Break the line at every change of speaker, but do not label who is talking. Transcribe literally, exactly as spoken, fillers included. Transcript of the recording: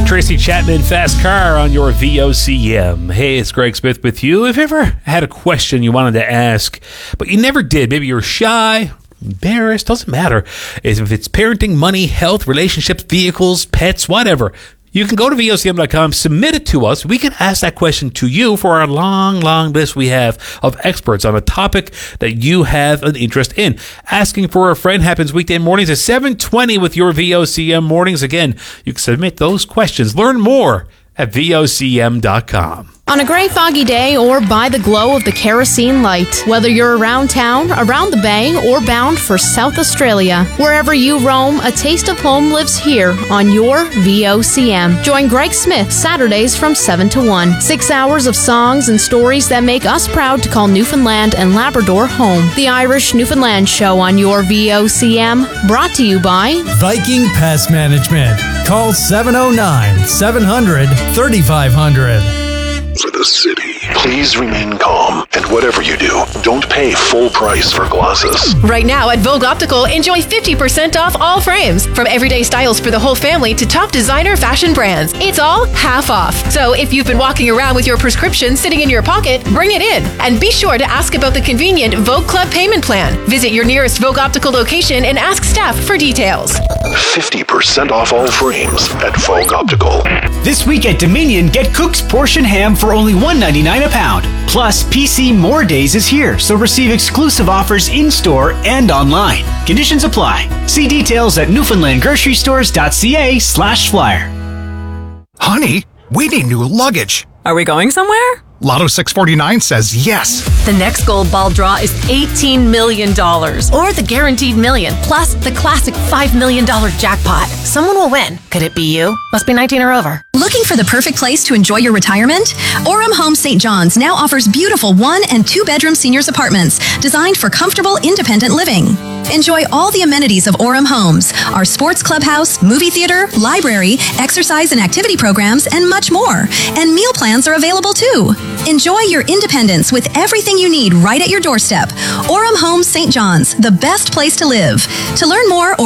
Tracy Chapman, Fast Car on your V O C M. Hey, it's Greg Smith with you. If you ever had a question you wanted to ask, but you never did, maybe you're shy, embarrassed, doesn't matter. If it's parenting, money, health, relationships, vehicles, pets, whatever, you can go to V O C M dot com, submit it to us. We can ask that question to you for our long, long list we have of experts on a topic that you have an interest in. Asking for a Friend happens weekday mornings at seven twenty with your V O C M mornings. Again, you can submit those questions. Learn more at V O C M dot com.
On a gray, foggy day or by the glow of the kerosene light, whether you're around town, around the bay, or bound for South Australia, wherever you roam, a taste of home lives here on your V O C M. Join Greg Smith Saturdays from seven to one. Six hours of songs and stories that make us proud to call Newfoundland and Labrador home. The Irish Newfoundland Show on your V O C M, brought to you by
Viking Pest Management. Call seven oh nine, seven hundred, thirty-five hundred.
For the city, please remain calm, and whatever you do, don't pay full price for glasses.
Right now at Vogue Optical, enjoy fifty percent off all frames. From everyday styles for the whole family to top designer fashion brands, it's all half off. So if you've been walking around with your prescription sitting in your pocket, bring it in. And be sure to ask about the convenient Vogue Club payment plan. Visit your nearest Vogue Optical location and ask staff for details.
fifty percent off all frames at Vogue Optical.
This week at Dominion, get Cook's Portion Ham for only one dollar and ninety-nine cents a pound. Plus, P C More Days is here, so receive exclusive offers in-store and online. Conditions apply. See details at newfoundland grocery stores dot c a slash flyer.
Honey, we need new luggage.
Are we going somewhere?
Lotto six forty-nine says yes.
The next gold ball draw is eighteen million dollars. Or the guaranteed million, plus the classic five million dollars jackpot. Someone will win. Could it be you? Must be nineteen or over.
Looking for the perfect place to enjoy your retirement? Orem Home Saint John's now offers beautiful one and two bedroom seniors apartments designed for comfortable, independent living. Enjoy all the amenities of Orem Homes, our sports clubhouse, movie theater, library, exercise and activity programs, and much more. And meal plans are available too. Enjoy your independence with everything you need right at your doorstep. Orem Homes Saint John's, the best place to live. To learn more or